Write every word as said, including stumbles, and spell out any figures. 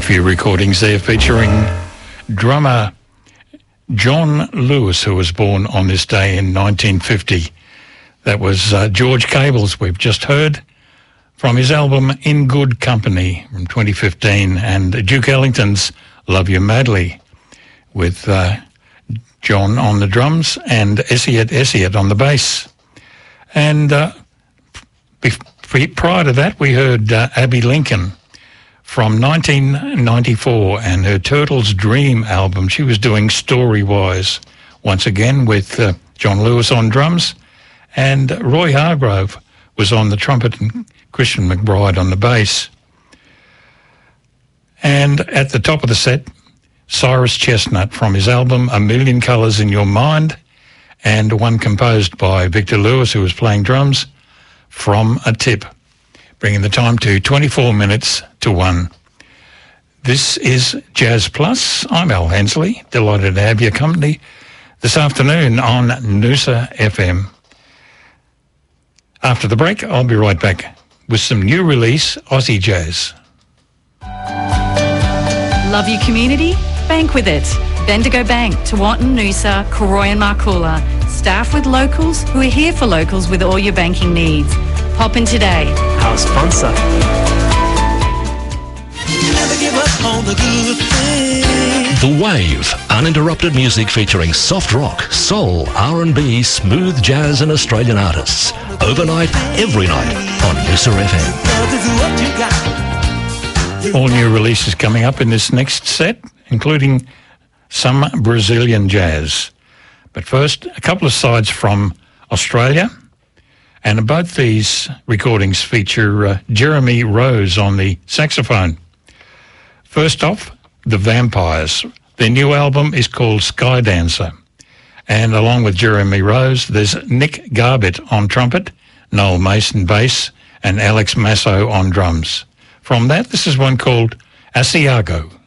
few recordings there featuring drummer John Lewis, who was born on this day in nineteen fifty. That was uh, George Cables we've just heard from his album In Good Company from twenty fifteen, and Duke Ellington's Love You Madly with uh, John on the drums and Essiet Essiet on the bass. And uh, be- prior to that, we heard uh, Abbey Lincoln from nineteen ninety-four and her Turtles Dream album. She was doing Story-Wise, once again with uh, John Lewis on drums, and Roy Hargrove was on the trumpet and Christian McBride on the bass. And at the top of the set, Cyrus Chestnut from his album A Million Colours in Your Mind, and one composed by Victor Lewis, who was playing drums, From a Tip, bringing the time to twenty-four minutes to one. This is Jazz Plus. I'm Al Hensley, delighted to have your company this afternoon on Noosa F M. After the break, I'll be right back with some new release Aussie jazz. Love your community? Bank with it. Bendigo Bank, Tewantin, Noosa, Koroi and Markula. Staff with locals who are here for locals with all your banking needs. Pop in today. Our sponsor. Never give up on the good things. The Wave, uninterrupted music featuring soft rock, soul, R and B, smooth jazz and Australian artists. Overnight, every night on Noosa F M. All new releases coming up in this next set, including some Brazilian jazz. But first, a couple of sides from Australia. And both these recordings feature uh, Jeremy Rose on the saxophone. First off, The Vampires. Their new album is called Sky Dancer. And along with Jeremy Rose, there's Nick Garbett on trumpet, Noel Mason bass, and Alex Masso on drums. From that, this is one called Asiago.